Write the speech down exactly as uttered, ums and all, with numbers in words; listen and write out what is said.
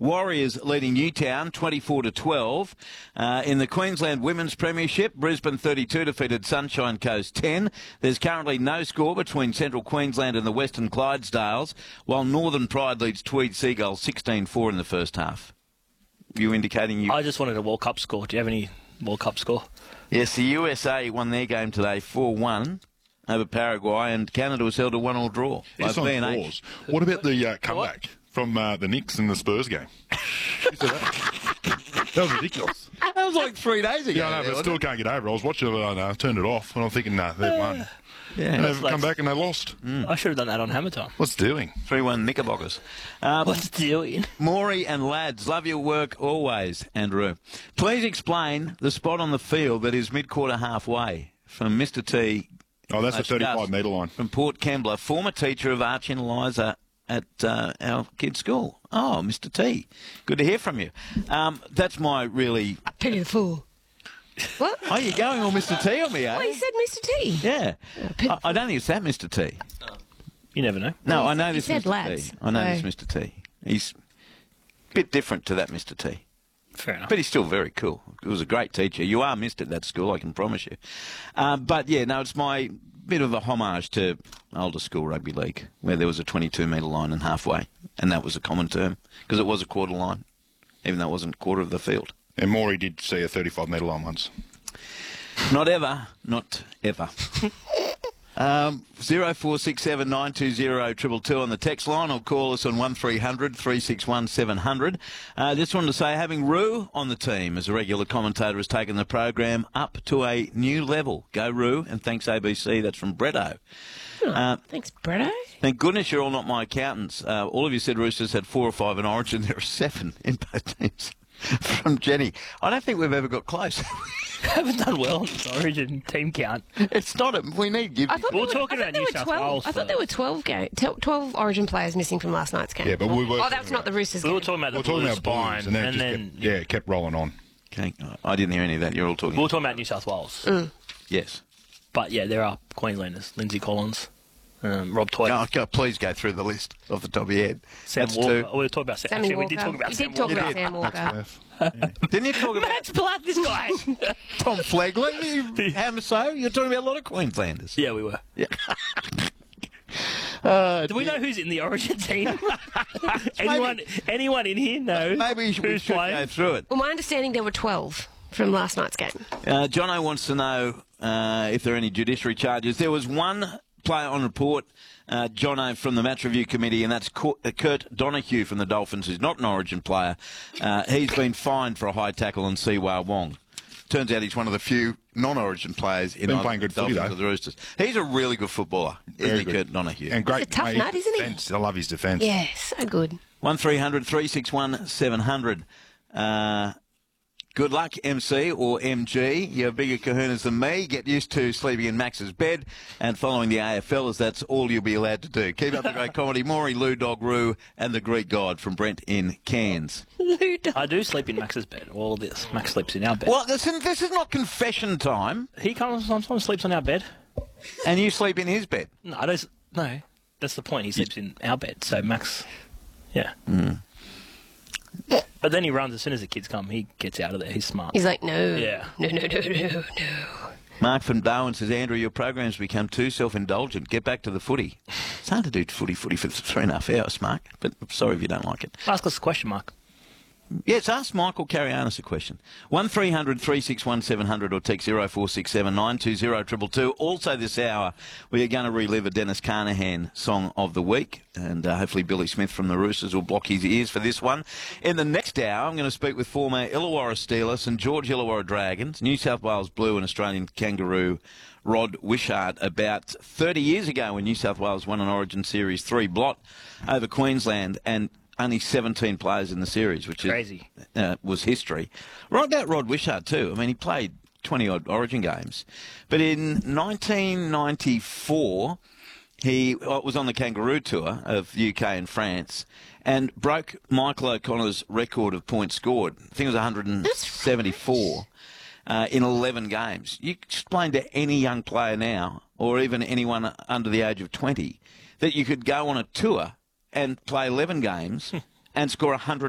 Warriors leading Newtown twenty-four to twelve. Uh, in the Queensland Women's Premiership, Brisbane thirty-two defeated Sunshine Coast ten. There's currently no score between Central Queensland and the Western Clydesdales, while Northern Pride leads Tweed Seagulls sixteen four in the first half. You indicating you... I just wanted a World Cup score. Do you have any World Cup score? Yes, the U S A won their game today four one over Paraguay, and Canada was held a one all draw. It's on fours. What about the uh, comeback from uh, the Knicks in the Spurs game? that? that was ridiculous. That was like three days ago. Yeah, I know, but I still can't get over it. I was watching it and I turned it off, and I'm thinking, nah, they've won. Yeah, and they've come back and they lost. Mm. I should have done that on Hammer Time. What's doing? three one Knickerbockers. Um, What's doing? Maury and lads, love your work always, Andrew. Please explain the spot on the field that is mid-quarter halfway from Mister T. Oh, that's the thirty-five metre line. From Port Kembla, former teacher of Arch and Eliza at uh, our kids' school. Oh, Mister T. Good to hear from you. Um, that's my really... Penny the fool. What? Oh, you're going all Mister T on me, eh? Oh, he said Mister T. Yeah. I, I don't think it's that Mister T. You never know. No, Well, I know he this said Mister lads, T. I know so- this Mister T. He's a bit different to that Mister T. Fair enough. But he's still very cool. He was a great teacher. You are missed at that school, I can promise you. Um, but, yeah, no, it's my bit of a homage to older school rugby league, where there was a twenty-two metre line and halfway, and that was a common term, because it was a quarter line, even though it wasn't a quarter of the field. And Maury did see a thirty-five metre line once. Not ever. Not ever. Um, zero four six seven nine two zero two two two on the text line, or call us on one three hundred three six one seven hundred. Uh, just wanted to say, having Roo on the team as a regular commentator has taken the program up to a new level. Go Roo, and thanks A B C. That's from Bretto. Oh, Uh, thanks, Bretto. Thank goodness you're all not my accountants. Uh, all of you said Roosters had four or five in Origin. There are seven in both teams. From Jenny. I don't think we've ever got close. haven't done well on this Origin team count. It's not a... We need... Give, I thought We're there were, talking I thought about there New were South twelve. Wales I thought for- there were twelve, game, twelve Origin players missing from last night's game. Yeah, but we were... Oh, that's not the Roosters We game. were talking about We the were talking Blues about Blues, spine, and then, it and just then kept, yeah, it kept rolling on. okay. I didn't hear any of that. You're all talking... we were talking about New South Wales. Mm. Yes. But yeah, there are Queenslanders: Lindsay Collins, um, Rob Toy, Oh, go, please go through the list off the top of your head. Sam That's Walker. two. Oh, we were talking about Sam. Sammy Actually, we Walker. did talk about you Sam did talk Walker. about Sam Walker. Didn't you talk about Matt's blood, this guy. Tom Flegler? How so? You're talking about a lot of Queenslanders. Yeah, we were. Yeah. Uh, Do we know who's in the Origin team? anyone, anyone in here knows Maybe we should, we who's should playing? go through it. Well, my understanding there were twelve from last night's game. Uh, Jono wants to know uh, if there are any judiciary charges. There was one player on report, uh, Jono, from the Match Review Committee, and that's Kurt Donahue from the Dolphins, who's not an Origin player. Uh, he's been fined for a high tackle on Siwa Wong. Turns out he's one of the few non-Origin players in Been either playing good the Dolphins footy, though. or the Roosters. He's a really good footballer, isn't Very he, good. Kurt Donahue? And great, He's a tough mate, nut, isn't he? defence. I love his defence. Yeah, so good. one three hundred three six one seven hundred. Uh, good luck, M C or M G. You have bigger kahunas than me. Get used to sleeping in Max's bed and following the A F L, as that's all you'll be allowed to do. Keep up the great comedy. Maury, Lou, Dog, Roo, and the Greek God from Brent in Cairns. I do sleep in Max's bed. All of this. Max sleeps in our bed. Well, this, this is not confession time, He comes sometimes sleeps on our bed. and you sleep in his bed. No, I don't, no. That's the point. He sleeps in our bed. So Max, yeah. Mm. But then he runs as soon as the kids come. He gets out of there. He's smart. He's like, no. Yeah. No, no, no, no, no. Mark from Darwin says, Andrew, your program's become too self-indulgent. Get back to the footy. It's hard to do footy footy for three and a half hours, Mark, but I'm sorry if you don't like it. Ask us a question, Mark. Yes, ask Michael Carianis a question. one three hundred three six one seven hundred or text zero four six seven nine two zero two two two. Also this hour, we are going to relive a Dennis Carnahan song of the week, and uh, hopefully Billy Smith from the Roosters will block his ears for this one. In the next hour, I'm going to speak with former Illawarra Steelers, St George Illawarra Dragons, New South Wales Blue and Australian Kangaroo Rod Wishart about thirty years ago when New South Wales won an Origin Series three blot over Queensland, and only seventeen players in the series, which Crazy. is, uh, was history. Right about Rod Wishart too. I mean, he played twenty-odd Origin games. But in nineteen ninety-four, he was on the Kangaroo Tour of U K and France and broke Michael O'Connor's record of points scored. I think it was one hundred seventy-four uh, in eleven games. You explain to any young player now, or even anyone under the age of twenty, that you could go on a tour and play eleven games and score one hundred